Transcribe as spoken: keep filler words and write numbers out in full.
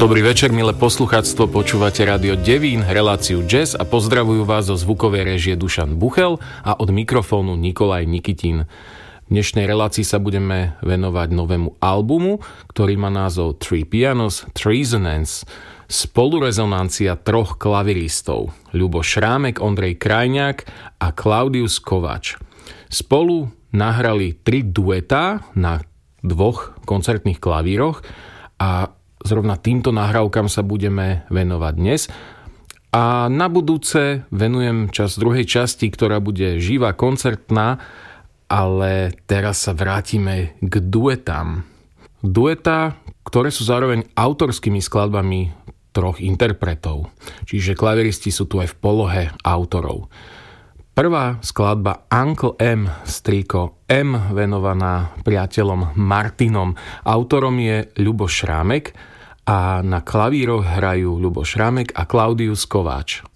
Dobrý večer, milé poslucháctvo, počúvate Rádio Devín, reláciu Jazz a pozdravujú vás zo zvukovej réžie Dušan Buchel a od mikrofónu Nikolaj Nikitin. V dnešnej relácii sa budeme venovať novému albumu, ktorý má názov Three Pianos, Three Resonance, spolurezonancia troch klaviristov, Ľubo Šrámek, Ondrej Krajňák a Klaudius Kováč. Spolu nahrali tri duetá na dvoch koncertných klavíroch a zrovna týmto nahrávkam sa budeme venovať dnes. A na budúce venujem časť druhej časti, ktorá bude živá, koncertná, ale teraz sa vrátime k duetám. Duetá, ktoré sú zároveň autorskými skladbami troch interpretov. Čiže klaviristi sú tu aj v polohe autorov. Prvá skladba Uncle M, strýko M, venovaná priateľom Martinom. Autorom je Ľubo Šrámek a na klavíroch hrajú Ľubo Šrámek a Klaudius Kováč.